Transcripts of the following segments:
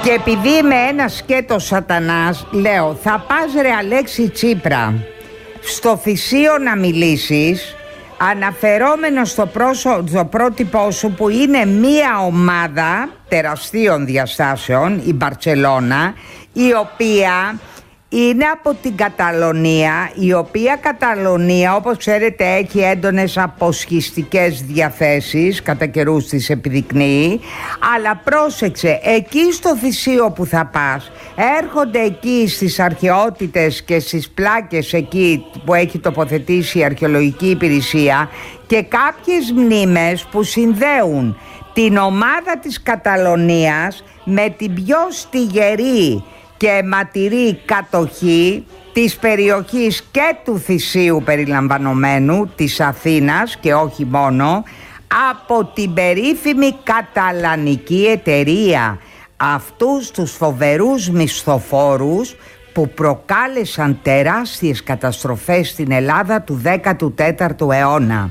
Και επειδή είμαι ένας σκέτος σατανάς, λέω, θα πας ρε Αλέξη Τσίπρα στο Θησίο να μιλήσεις, αναφερόμενο στο πρότυπό σου που είναι μία ομάδα τεραστίων διαστάσεων, η Μπαρτσελώνα, η οποία είναι από την Καταλωνία, η οποία Καταλωνία, όπως ξέρετε, έχει έντονες αποσχιστικές διαθέσεις, κατά καιρούς τις επιδεικνύει. Αλλά πρόσεξε, εκεί στο Θησίο που θα πας, έρχονται εκεί στις αρχαιότητες και στις πλάκες εκεί που έχει τοποθετήσει η αρχαιολογική υπηρεσία και κάποιες μνήμες που συνδέουν την ομάδα της Καταλωνίας με την πιο στιγερή και αιματηρή κατοχή της περιοχής και του Θησίου περιλαμβανομένου, της Αθήνας και όχι μόνο, από την περίφημη καταλανική εταιρεία, αυτούς τους φοβερούς μισθοφόρους που προκάλεσαν τεράστιες καταστροφές στην Ελλάδα του 14ου αιώνα.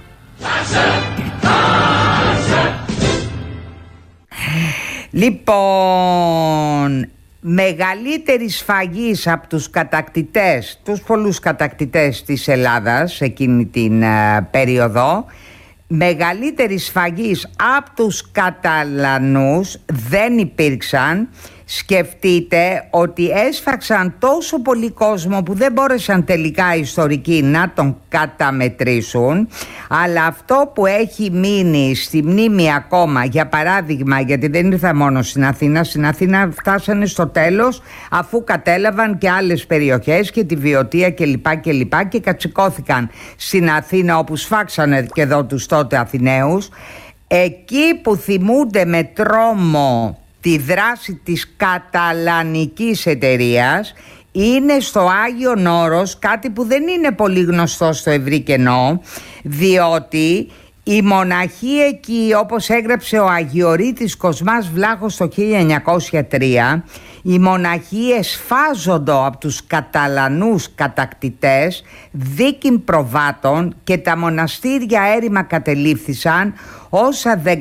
Λοιπόν, μεγαλύτερη σφαγής από τους κατακτητές, τους πολλούς κατακτητές της Ελλάδας εκείνη την περίοδο, μεγαλύτερη σφαγής από τους Καταλανούς δεν υπήρξαν. Σκεφτείτε ότι έσφαξαν τόσο πολύ κόσμο που δεν μπόρεσαν τελικά οι ιστορικοί να τον καταμετρήσουν. Αλλά αυτό που έχει μείνει στη μνήμη ακόμα, για παράδειγμα, γιατί δεν ήρθα μόνο στην Αθήνα φτάσανε στο τέλος αφού κατέλαβαν και άλλες περιοχές και τη Βιωτία κλπ και κατσικώθηκαν στην Αθήνα, όπου σφάξανε και εδώ τους τότε Αθηναίους. Εκεί που θυμούνται με τρόμο τη δράση της καταλανικής εταιρείας είναι στο Άγιον Όρος, κάτι που δεν είναι πολύ γνωστό στο ευρύ κενό, διότι οι μοναχοί εκεί, όπως έγραψε ο Αγιορείτης Κοσμάς Βλάχος το 1903, οι μοναχοί εσφάζονται από τους Καταλανούς κατακτητές δίκην προβάτων και τα μοναστήρια έρημα κατελήφθησαν, όσα δεν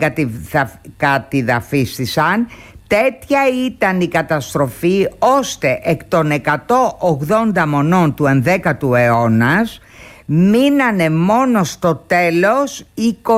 κατηδαφίστησαν. Τέτοια ήταν η καταστροφή, ώστε εκ των 180 μονών του 11ου αιώνα μείνανε μόνο στο τέλος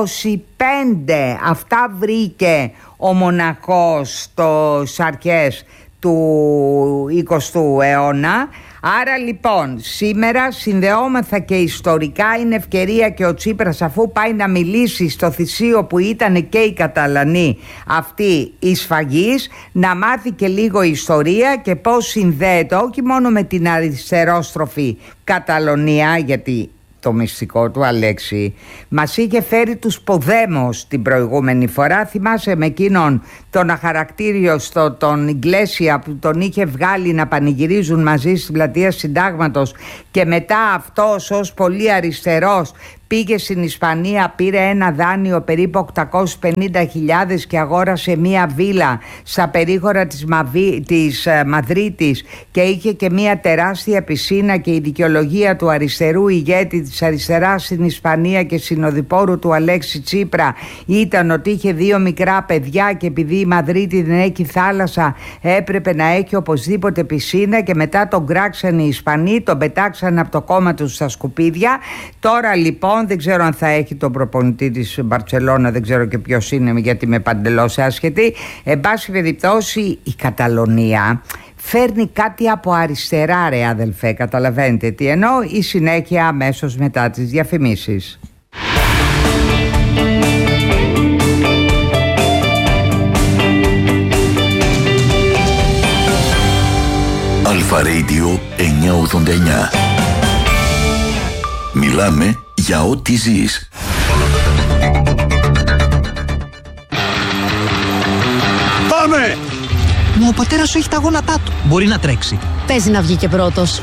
25. Αυτά βρήκε ο μοναχός στις αρχές του 20ου αιώνα. Άρα λοιπόν σήμερα συνδεόμεθα και ιστορικά. Είναι ευκαιρία και ο Τσίπρας, αφού πάει να μιλήσει στο Θησίο που ήταν και οι Καταλανοί αυτοί οι σφαγείς, να μάθει και λίγο ιστορία και πώς συνδέεται όχι μόνο με την αριστερόστροφη Καταλωνία, γιατί το μυστικό του Αλέξη μας είχε φέρει τους Ποδέμος την προηγούμενη φορά. Θυμάσαι με εκείνον τον αχαρακτήριο τον Ιγκλέσια που τον είχε βγάλει να πανηγυρίζουν μαζί στην πλατεία Συντάγματος, και μετά αυτός ως πολύ αριστερός πήγε στην Ισπανία, πήρε ένα δάνειο περίπου 850.000 και αγόρασε μία βίλα στα περίχωρα της Μαδρίτης και είχε και μία τεράστια πισίνα, και η δικαιολογία του αριστερού ηγέτη της αριστεράς στην Ισπανία και συνοδοιπόρου του Αλέξη Τσίπρα ήταν ότι είχε 2 μικρά παιδιά και επειδή η Μαδρίτη δεν έχει θάλασσα έπρεπε να έχει οπωσδήποτε πισίνα, και μετά τον κράξαν οι Ισπανοί, τον πετάξαν από το κόμμα του στα σκουπίδια. Τώρα λοιπόν δεν ξέρω αν θα έχει τον προπονητή της Μπαρτσελώνα, δεν ξέρω και ποιος είναι γιατί είμαι παντελώς άσχετη. Εν πάση περιπτώσει η Καταλωνία φέρνει κάτι από αριστερά, ρε αδελφέ, καταλαβαίνετε τι εννοώ. Η συνέχεια αμέσως μετά τις διαφημίσεις. Αλφα Radio 989. Μιλάμε για ό,τι ζεις. Πάμε! Μα ο πατέρας σου έχει τα γόνατά του. Μπορεί να τρέξει. Παίζει να βγει και πρώτος.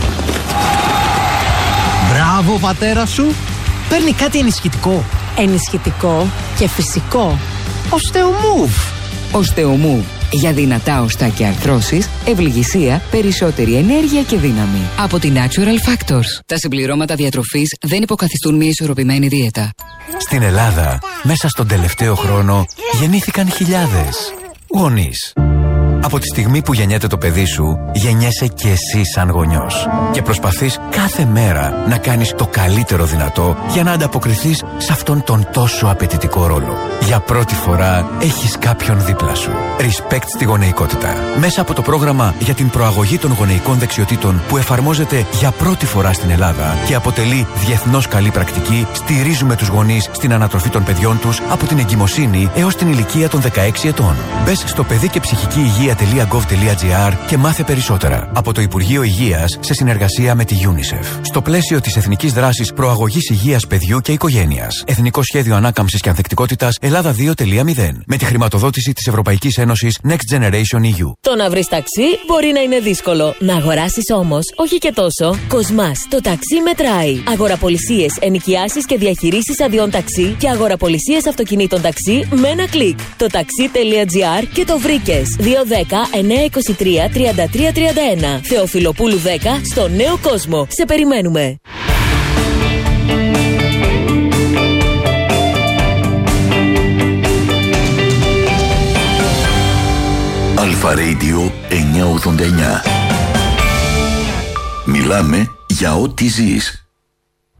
Μπράβο, πατέρα σου. Παίρνει κάτι ενισχυτικό. Ενισχυτικό και φυσικό. Osteomove. Osteomove. Για δυνατά οστά και αρθρώσεις, ευληγησία, περισσότερη ενέργεια και δύναμη. Από τη Natural Factors. Τα συμπληρώματα διατροφής δεν υποκαθιστούν μια ισορροπημένη δίαιτα. Στην Ελλάδα, μέσα στον τελευταίο χρόνο, γεννήθηκαν χιλιάδες γονείς. Από τη στιγμή που γεννιέται το παιδί σου, γεννιέσαι και εσύ σαν γονιός. Και προσπαθείς κάθε μέρα να κάνεις το καλύτερο δυνατό για να ανταποκριθείς σε αυτόν τον τόσο απαιτητικό ρόλο. Για πρώτη φορά έχεις κάποιον δίπλα σου. Respect στη γονεϊκότητα. Μέσα από το πρόγραμμα για την προαγωγή των γονεϊκών δεξιοτήτων που εφαρμόζεται για πρώτη φορά στην Ελλάδα και αποτελεί διεθνώς καλή πρακτική, στηρίζουμε τους γονείς στην ανατροφή των παιδιών τους από την εγκυμοσύνη έως την ηλικία των 16 ετών. Μπες στο παιδικεψυχικηυγεία.gov.gr και μάθε περισσότερα από το Υπουργείο Υγείας σε συνεργασία με τη UNICEF. Στο πλαίσιο της Εθνικής Δράσης Προαγωγής Υγείας Παιδιού και Οικογένειας. Εθνικό Σχέδιο Ανάκαμψης και Ανθεκτικότητας Ελλάδα 2.0. Με τη χρηματοδότηση της Ευρωπαϊκής Ένωσης Next Generation EU. Το να βρεις ταξί μπορεί να είναι δύσκολο. Να αγοράσεις όμως, όχι και τόσο. Κοσμάς, το ταξί μετράει. Αγοραπολισίες, ενοικιάσεις και διαχειρήσεις αδειών ταξί και αγοραπολισίες αυτοκινήτων ταξί με ένα κλικ. Το taxi.gr και το βρήκες. 210-923-3331. Θεοφιλοπούλου 10 στο Νέο Κόσμο. Σε περιμένουμε. Αλφα Radio 989. Μιλάμε για ό,τι ζεις.